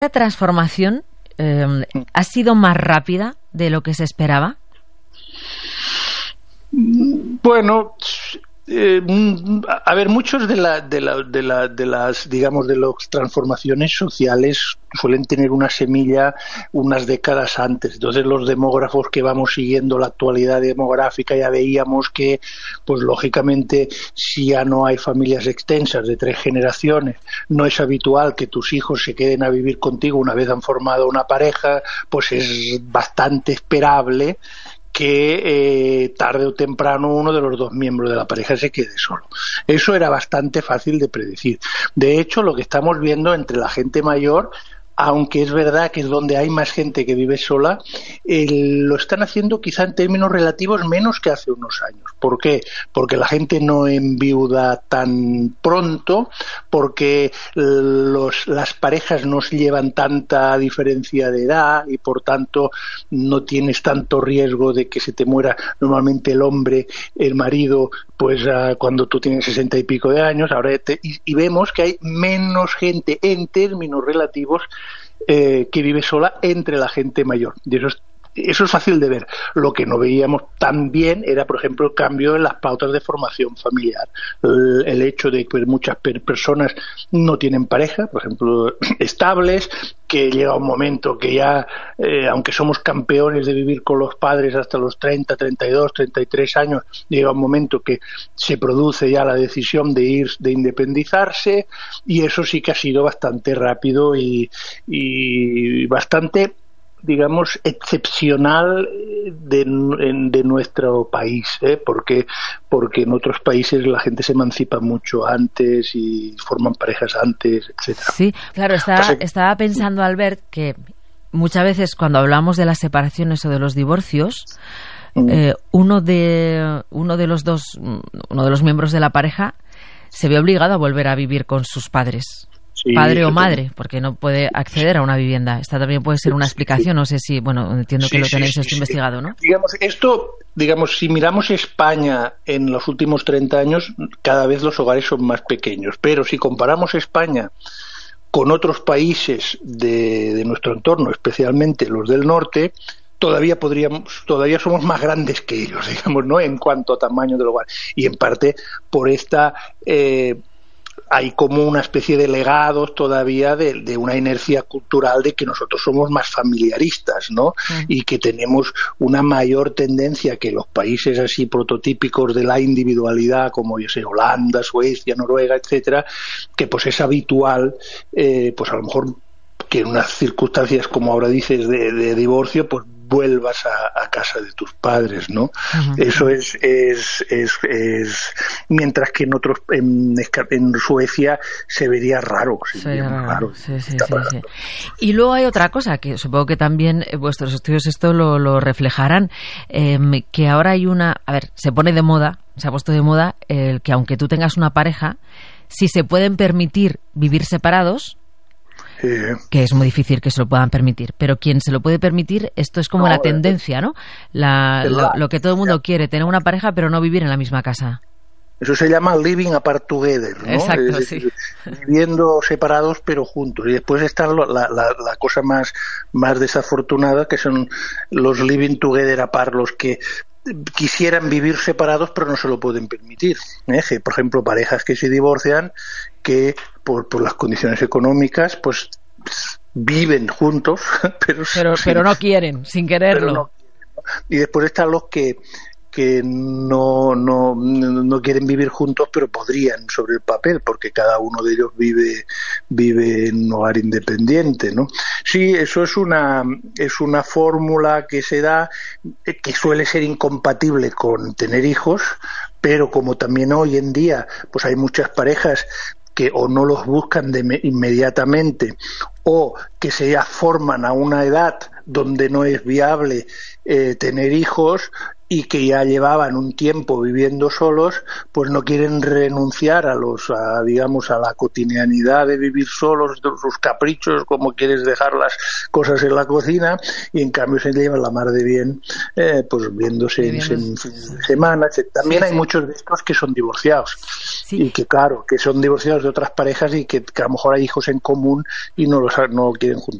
¿La transformación ha sido más rápida de lo que se esperaba? Bueno, a ver, muchos de las, digamos, de las transformaciones sociales suelen tener una semilla unas décadas antes. Entonces, los demógrafos que vamos siguiendo la actualidad demográfica ya veíamos que, pues lógicamente, si ya no hay familias extensas de 3 generaciones, no es habitual que tus hijos se queden a vivir contigo una vez han formado una pareja, pues es bastante esperable que tarde o temprano uno de los 2 miembros de la pareja se quede solo. Eso era bastante fácil de predecir. De hecho, lo que estamos viendo entre la gente mayor, aunque es verdad que es donde hay más gente que vive sola, lo están haciendo quizá en términos relativos menos que hace unos años. ¿Por qué? Porque la gente no enviuda tan pronto, porque las parejas no se llevan tanta diferencia de edad y por tanto no tienes tanto riesgo de que se te muera normalmente el hombre, el marido, pues cuando tú tienes 60 y pico de años. Ahora y vemos que hay menos gente en términos relativos que vive sola entre la gente mayor. Y eso es fácil de ver. Lo que no veíamos tan bien era, por ejemplo, el cambio en las pautas de formación familiar. El hecho de que muchas personas no tienen pareja, por ejemplo, estables, que llega un momento que ya, aunque somos campeones de vivir con los padres hasta los 30, 32, 33 años, llega un momento que se produce ya la decisión de independizarse, y eso sí que ha sido bastante rápido y bastante, digamos, excepcional de nuestro país, porque en otros países la gente se emancipa mucho antes y forman parejas antes, etcétera. Sí, claro, estaba pensando, Albert, que muchas veces cuando hablamos de las separaciones o de los divorcios, uno de los miembros de la pareja se ve obligado a volver a vivir con sus padres. Sí, padre o madre, porque no puede acceder a una vivienda. Esta también puede ser una explicación, no sé si, bueno, entiendo que lo tenéis esto investigado, ¿no? Digamos, si miramos España en los últimos 30 años, cada vez los hogares son más pequeños, pero si comparamos España con otros países de nuestro entorno, especialmente los del norte, todavía somos más grandes que ellos, digamos, ¿no?, en cuanto a tamaño del hogar. Y en parte por esta hay como una especie de legados todavía de una inercia cultural de que nosotros somos más familiaristas, ¿no? Y que tenemos una mayor tendencia que los países así prototípicos de la individualidad, como yo sé, Holanda, Suecia, Noruega, etcétera, que pues es habitual, pues a lo mejor que en unas circunstancias como ahora dices de divorcio, pues vuelvas a casa de tus padres, ¿no? Uh-huh. Eso es mientras que en Suecia se vería raro. Sería raro. Sí. Y luego hay otra cosa que supongo que también vuestros estudios esto lo reflejarán, que ahora hay se ha puesto de moda el que aunque tú tengas una pareja, si se pueden permitir vivir separados, que es muy difícil que se lo puedan permitir, pero quien se lo puede permitir, esto es como la tendencia, ¿no? Lo que todo el mundo quiere, tener una pareja pero no vivir en la misma casa. Eso se llama living apart together, ¿no? Exacto, es decir, viviendo separados pero juntos. Y después está la cosa más desafortunada, que son los living together apart, los que quisieran vivir separados pero no se lo pueden permitir. Por ejemplo, parejas que se divorcian, que por las condiciones económicas pues viven juntos pero no quieren, sin quererlo. No quieren, ¿no? Y después están los que no quieren vivir juntos, pero podrían sobre el papel, porque cada uno de ellos vive en un hogar independiente, ¿no? Sí, eso es una fórmula que se da, que suele ser incompatible con tener hijos, pero como también hoy en día pues hay muchas parejas que o no los buscan inmediatamente, o que se ya forman a una edad donde no es viable tener hijos, y que ya llevaban un tiempo viviendo solos, pues no quieren renunciar a la cotidianidad de vivir solos, sus caprichos, como quieres dejar las cosas en la cocina, y en cambio se llevan la mar de bien, pues viéndose en fin de semana. También hay muchos de estos que son divorciados. Sí. Y que, claro, que son divorciados de otras parejas y que a lo mejor hay hijos en común y no quieren juntar.